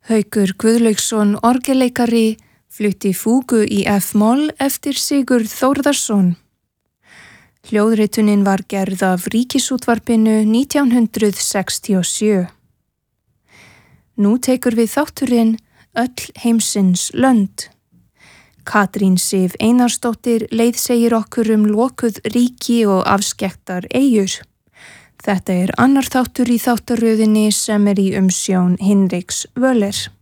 Haukur Guðlaugsson orgelleikari flutti fúgu í F-moll eftir Sigurð Þórðarson. Hljóðritunin var gerð af Ríkisútvarpinu 1967. Nú tekur við þátturinn Öll heimsins lönd. Katrín Sif Einarsdóttir leiðsegir okkur lokuð ríki og afskekktar eyjur. Þetta annar þáttur í þáttaröðinni sem í umsjón Hinriks Völler.